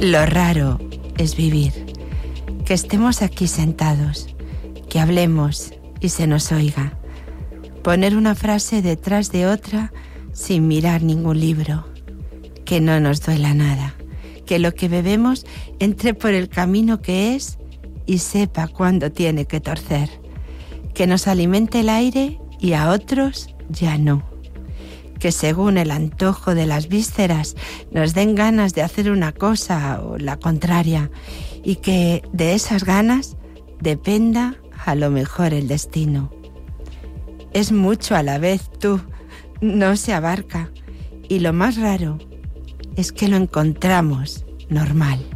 Lo raro es vivir, que estemos aquí sentados, que hablemos y se nos oiga, poner una frase detrás de otra sin mirar ningún libro, que no nos duela nada, que lo que bebemos entre por el camino que es y sepa cuándo tiene que torcer, que nos alimente el aire y a otros ya no, que según el antojo de las vísceras nos den ganas de hacer una cosa o la contraria y que de esas ganas dependa a lo mejor el destino. Es mucho a la vez, tú, no se abarca, y lo más raro es que lo encontramos normal.